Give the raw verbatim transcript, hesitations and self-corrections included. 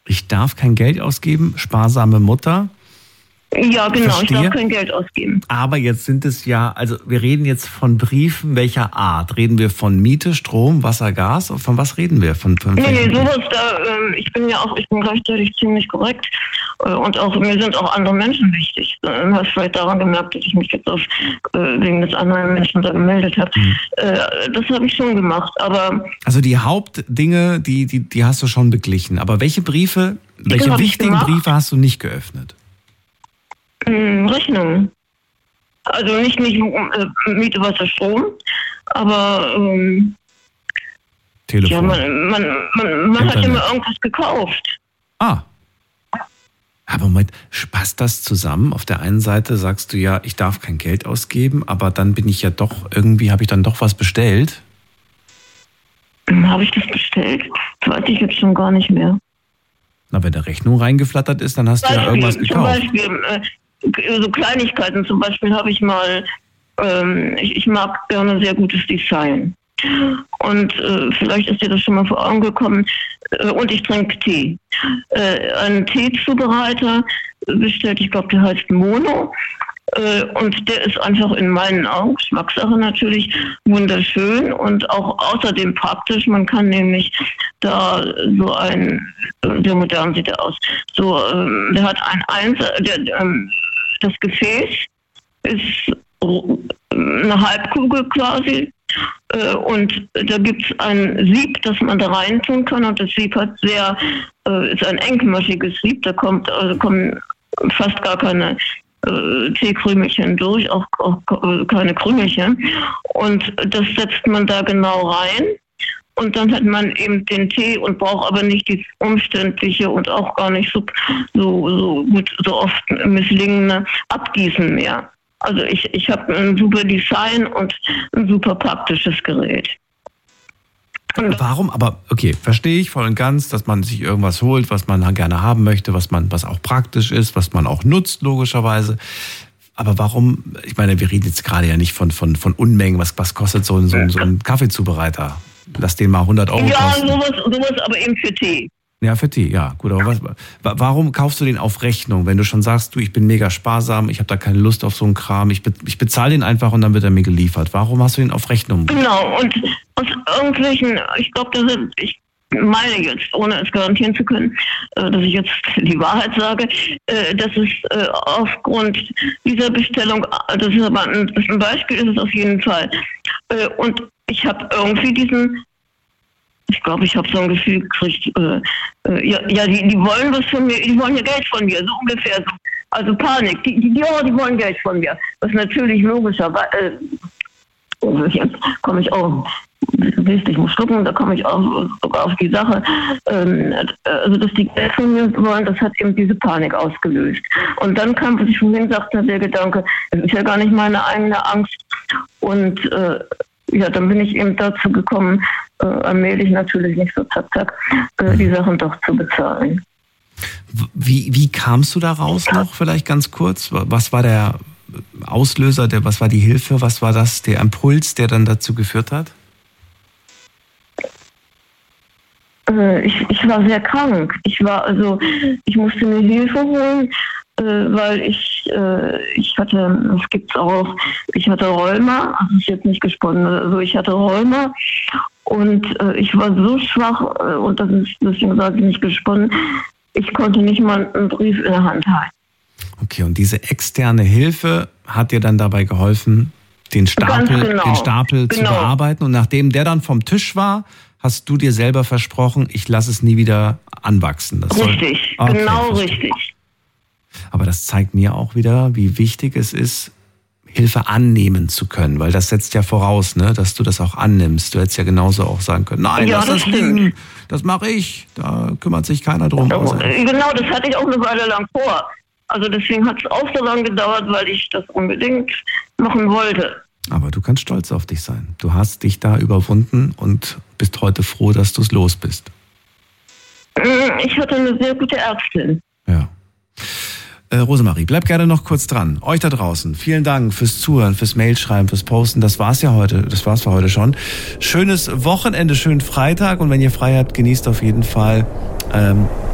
Ich darf kein Geld ausgeben, sparsame Mutter. Ja, genau, Verstehe. Ich darf kein Geld ausgeben. Aber jetzt sind es ja, also wir reden jetzt von Briefen welcher Art? Reden wir von Miete, Strom, Wasser, Gas? Von was reden wir? Von, von nee, nee, sowas da, äh, ich bin ja auch, ich bin gleichzeitig ziemlich korrekt äh, und auch mir sind auch andere Menschen wichtig. Du äh, hast vielleicht daran gemerkt, dass ich mich jetzt auf, äh, wegen des anderen Menschen da gemeldet habe. Mhm. Äh, das habe ich schon gemacht, aber... Also die Hauptdinge, die, die, die hast du schon beglichen. Aber welche Briefe, welche genau, wichtigen Briefe hast du nicht geöffnet? Rechnungen. Also nicht, nicht äh, Miete, Wasser, Strom, aber ähm, Telefon. Ja, man, man, man, man hat immer irgendwas gekauft. Ah. Aber Moment, passt das zusammen? Auf der einen Seite sagst du ja, ich darf kein Geld ausgeben, aber dann bin ich ja doch, irgendwie habe ich dann doch was bestellt. Habe ich das bestellt? Das weiß ich jetzt schon gar nicht mehr. Na, wenn eine Rechnung reingeflattert ist, dann hast Beispiel, du ja irgendwas gekauft. Zum Beispiel, äh, so Kleinigkeiten, zum Beispiel habe ich mal, ähm, ich, ich mag gerne sehr gutes Design. Und äh, vielleicht ist dir das schon mal vor Augen gekommen. Äh, und ich trinke Tee. Äh, einen Teezubereiter bestellt, ich glaube, der heißt Mono. Äh, und der ist einfach in meinen Augen, Geschmackssache natürlich, wunderschön und auch außerdem praktisch. Man kann nämlich da so ein, sehr modern sieht er aus, so, ähm, der hat ein Einser, der, ähm, das Gefäß ist eine Halbkugel quasi. Und da gibt es ein Sieb, das man da rein tun kann. Und das Sieb hat sehr, äh, ist ein engmaschiges Sieb. Da kommt, also kommen fast gar keine äh, Teekrümelchen durch, auch, auch keine Krümelchen. Und das setzt man da genau rein. Und dann hat man eben den Tee und braucht aber nicht die umständliche und auch gar nicht so, so, so gut, so oft misslingende Abgießen mehr. Also ich, ich habe ein super Design und ein super praktisches Gerät. Und warum? Aber okay, verstehe ich voll und ganz, dass man sich irgendwas holt, was man gerne haben möchte, was man, was auch praktisch ist, was man auch nutzt, logischerweise. Aber warum? Ich meine, wir reden jetzt gerade ja nicht von, von, von Unmengen. Was, was kostet so ein, so ein, so ein Kaffeezubereiter? Lass den mal hundert Euro ja, kosten. Ja, sowas, sowas aber eben für Tee. Ja, für Tee, ja. Gut, aber was, warum kaufst du den auf Rechnung, wenn du schon sagst, du, ich bin mega sparsam, ich habe da keine Lust auf so einen Kram, ich, be, ich bezahle den einfach und dann wird er mir geliefert. Warum hast du den auf Rechnung? Genau, und aus irgendwelchen, ich glaube, da sind, ich meine jetzt, ohne es garantieren zu können, dass ich jetzt die Wahrheit sage, dass es aufgrund dieser Bestellung, das ist aber ein, das ist ein Beispiel, ist es auf jeden Fall. Und ich habe irgendwie diesen, ich glaube, ich habe so ein Gefühl gekriegt, äh, äh, ja, ja die, die wollen was von mir, die wollen ja Geld von mir, so ungefähr so. Also Panik, die, die, ja, die wollen Geld von mir. Was natürlich logischerweise, äh, oh, jetzt komme ich auch, siehst, ich muss schlucken, da komme ich auch sogar auf die Sache, ähm, also dass die Geld von mir wollen, das hat eben diese Panik ausgelöst. Und dann kam, was ich vorhin sagte, der Gedanke, es ist ja gar nicht meine eigene Angst. Und äh, ja, dann bin ich eben dazu gekommen, äh, allmählich natürlich nicht so zack, zack, äh, die Sachen doch zu bezahlen. Wie, wie kamst du da raus noch, vielleicht ganz kurz? Was war der Auslöser, der, was war die Hilfe, was war das, der Impuls, der dann dazu geführt hat? Äh, ich, ich war sehr krank. Ich war also, ich musste mir Hilfe holen, äh, weil ich, äh, ich hatte, das gibt's auch, ich hatte Rheuma, also ist jetzt nicht gesponnen, also ich hatte Rheuma und äh, ich war so schwach äh, und das ist, deswegen sage ich nicht gesponnen, ich konnte nicht mal einen Brief in der Hand halten. Okay, und diese externe Hilfe hat dir dann dabei geholfen, den Stapel, genau. den Stapel genau. zu bearbeiten. Und nachdem der dann vom Tisch war, hast du dir selber versprochen, ich lasse es nie wieder anwachsen. Das richtig, soll... okay, genau verstehe. richtig. Aber das zeigt mir auch wieder, wie wichtig es ist, Hilfe annehmen zu können, weil das setzt ja voraus, ne, dass du das auch annimmst. Du hättest ja genauso auch sagen können, nein, ja, lass das, das liegen, das mache ich, da kümmert sich keiner drum. Genau, das hatte ich auch eine Weile lang vor. Also deswegen hat es auch so lange gedauert, weil ich das unbedingt machen wollte. Aber du kannst stolz auf dich sein. Du hast dich da überwunden und bist heute froh, dass du es los bist. Ich hatte eine sehr gute Ärztin. Ja. Äh, Rosemarie, bleib gerne noch kurz dran. Euch da draußen, vielen Dank fürs Zuhören, fürs Mailschreiben, fürs Posten. Das war's ja heute, das war's für heute schon. Schönes Wochenende, schönen Freitag und wenn ihr frei habt, genießt auf jeden Fall ähm,